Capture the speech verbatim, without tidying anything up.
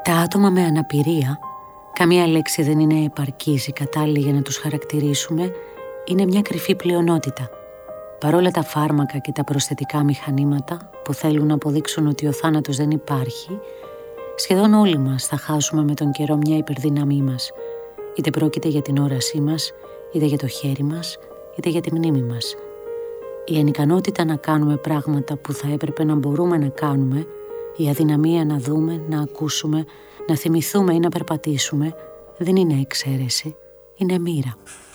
Τα άτομα με αναπηρία, καμία λέξη δεν είναι επαρκής ή κατάλληλη για να τους χαρακτηρίσουμε, είναι μια κρυφή πλειονότητα. Παρόλα τα φάρμακα και τα προσθετικά μηχανήματα που θέλουν να αποδείξουν ότι ο θάνατος δεν υπάρχει, σχεδόν όλοι μας θα χάσουμε με τον καιρό μια υπερδύναμή μας, είτε πρόκειται για την όρασή μας, είτε για το χέρι μας, είτε για τη μνήμη μας. Η ανικανότητα να κάνουμε πράγματα που θα έπρεπε να μπορούμε να κάνουμε, η αδυναμία να δούμε, να ακούσουμε, να θυμηθούμε ή να περπατήσουμε, δεν είναι εξαίρεση, είναι μοίρα.